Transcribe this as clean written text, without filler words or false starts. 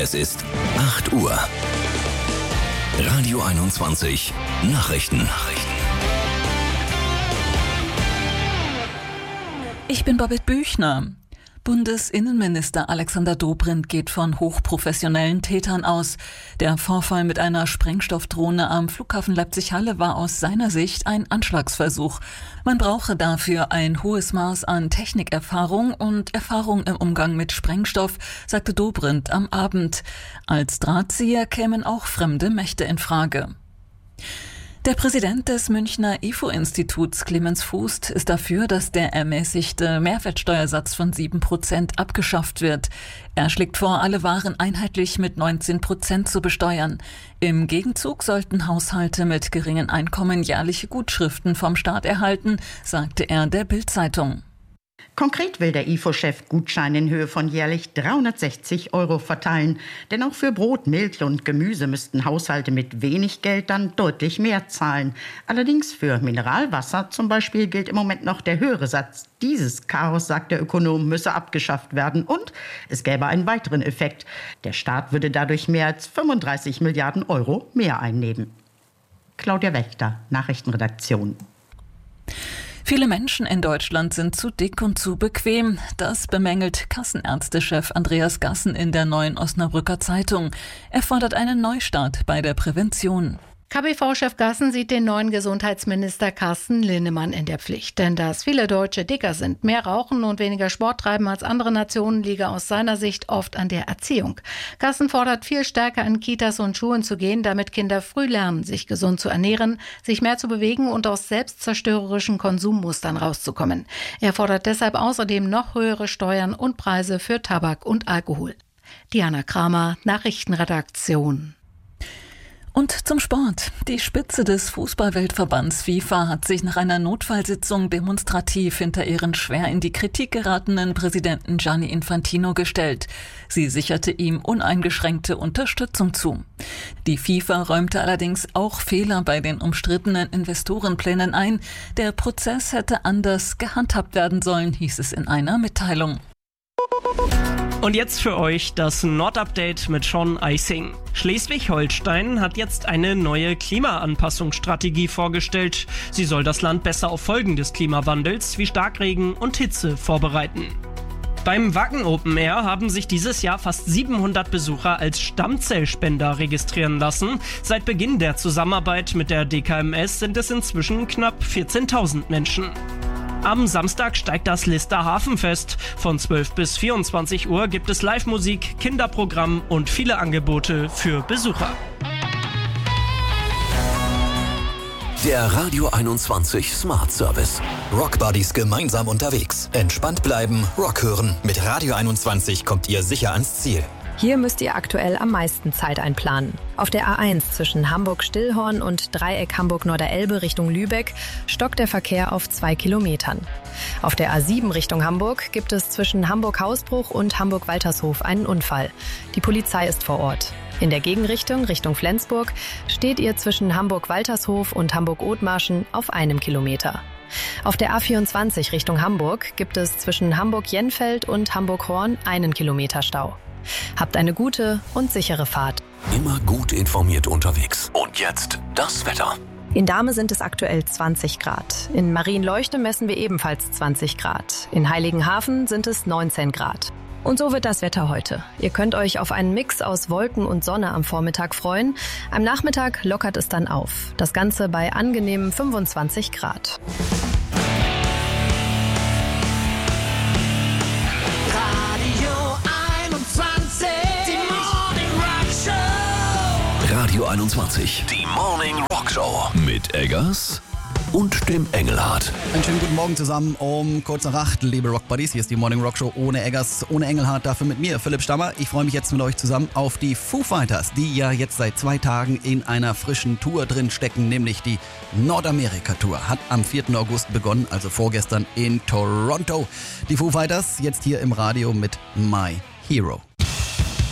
Es ist 8 Uhr. Radio 21 Nachrichten. Ich bin Babette Büchner. Bundesinnenminister Alexander Dobrindt geht von hochprofessionellen Tätern aus. Der Vorfall mit einer Sprengstoffdrohne am Flughafen Leipzig-Halle war aus seiner Sicht ein Anschlagsversuch. Man brauche dafür ein hohes Maß an Technikerfahrung und Erfahrung im Umgang mit Sprengstoff, sagte Dobrindt am Abend. Als Drahtzieher kämen auch fremde Mächte in Frage. Der Präsident des Münchner IFO-Instituts, Clemens Fußt, ist dafür, dass der ermäßigte Mehrwertsteuersatz von 7% abgeschafft wird. Er schlägt vor, alle Waren einheitlich mit 19% zu besteuern. Im Gegenzug sollten Haushalte mit geringen Einkommen jährliche Gutschriften vom Staat erhalten, sagte er der Bild-Zeitung. Konkret will der IFO-Chef Gutscheine in Höhe von jährlich 360 € verteilen. Denn auch für Brot, Milch und Gemüse müssten Haushalte mit wenig Geld dann deutlich mehr zahlen. Allerdings für Mineralwasser zum Beispiel gilt im Moment noch der höhere Satz. Dieses Chaos, sagt der Ökonom, müsse abgeschafft werden. Und es gäbe einen weiteren Effekt. Der Staat würde dadurch mehr als 35 Milliarden € mehr einnehmen. Claudia Wächter, Nachrichtenredaktion. Viele Menschen in Deutschland sind zu dick und zu bequem. Das bemängelt Kassenärztechef Andreas Gassen in der Neuen Osnabrücker Zeitung. Er fordert einen Neustart bei der Prävention. KBV-Chef Gassen sieht den neuen Gesundheitsminister Carsten Linnemann in der Pflicht. Denn dass viele Deutsche dicker sind, mehr rauchen und weniger Sport treiben als andere Nationen, liege aus seiner Sicht oft an der Erziehung. Gassen fordert, viel stärker in Kitas und Schulen zu gehen, damit Kinder früh lernen, sich gesund zu ernähren, sich mehr zu bewegen und aus selbstzerstörerischen Konsummustern rauszukommen. Er fordert deshalb außerdem noch höhere Steuern und Preise für Tabak und Alkohol. Diana Kramer, Nachrichtenredaktion. Und zum Sport. Die Spitze des Fußballweltverbands FIFA hat sich nach einer Notfallsitzung demonstrativ hinter ihren schwer in die Kritik geratenen Präsidenten Gianni Infantino gestellt. Sie sicherte ihm uneingeschränkte Unterstützung zu. Die FIFA räumte allerdings auch Fehler bei den umstrittenen Investorenplänen ein. Der Prozess hätte anders gehandhabt werden sollen, hieß es in einer Mitteilung. Und jetzt für euch das Nordupdate mit Sean Eising. Schleswig-Holstein hat jetzt eine neue Klimaanpassungsstrategie vorgestellt. Sie soll das Land besser auf Folgen des Klimawandels wie Starkregen und Hitze vorbereiten. Beim Wacken Open Air haben sich dieses Jahr fast 700 Besucher als Stammzellspender registrieren lassen. Seit Beginn der Zusammenarbeit mit der DKMS sind es inzwischen knapp 14.000 Menschen. Am Samstag steigt das Lister Hafenfest. Von 12 bis 24 Uhr gibt es Live-Musik, Kinderprogramm und viele Angebote für Besucher. Der Radio 21 Smart Service. Rock Buddies gemeinsam unterwegs. Entspannt bleiben, Rock hören. Mit Radio 21 kommt ihr sicher ans Ziel. Hier müsst ihr aktuell am meisten Zeit einplanen. Auf der A1 zwischen Hamburg-Stillhorn und Dreieck Hamburg-Norderelbe Richtung Lübeck stockt der Verkehr auf 2 Kilometern. Auf der A7 Richtung Hamburg gibt es zwischen Hamburg-Hausbruch und Hamburg-Waltershof einen Unfall. Die Polizei ist vor Ort. In der Gegenrichtung Richtung Flensburg steht ihr zwischen Hamburg-Waltershof und Hamburg-Othmarschen auf 1 Kilometer. Auf der A24 Richtung Hamburg gibt es zwischen Hamburg-Jenfeld und Hamburg-Horn 1 Kilometer Stau. Habt eine gute und sichere Fahrt. Immer gut informiert unterwegs. Und jetzt das Wetter. In Dahme sind es aktuell 20 Grad. In Marienleuchte messen wir ebenfalls 20 Grad. In Heiligenhafen sind es 19 Grad. Und so wird das Wetter heute. Ihr könnt euch auf einen Mix aus Wolken und Sonne am Vormittag freuen. Am Nachmittag lockert es dann auf. Das Ganze bei angenehmen 25 Grad. Radio 21, die Morning Rock Show mit Eggers und dem Engelhardt. Einen schönen guten Morgen zusammen um kurz nach 8, liebe Rock Buddies. Hier ist die Morning Rock Show ohne Eggers, ohne Engelhardt, dafür mit mir, Philipp Stammer. Ich freue mich jetzt mit euch zusammen auf die Foo Fighters, die ja jetzt seit 2 Tagen in einer frischen Tour drin stecken, nämlich die Nordamerika-Tour. Hat am 4. August begonnen, also vorgestern in Toronto. Die Foo Fighters jetzt hier im Radio mit My Hero.